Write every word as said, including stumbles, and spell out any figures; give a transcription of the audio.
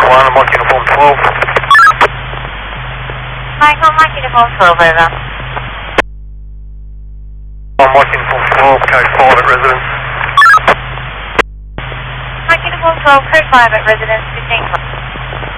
one, I'm on uniform twelve. Mike, on Mike uniform twelve, over. I'm on uniform twelve, code five at residence. Mike uniform twelve, code five at residence, fifteen.